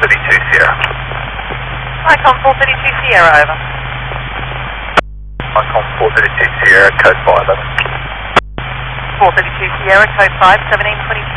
432 Sierra. Icon 432 Sierra, over. Icon 432 Sierra, code 511. 432 Sierra, code 5, 1722.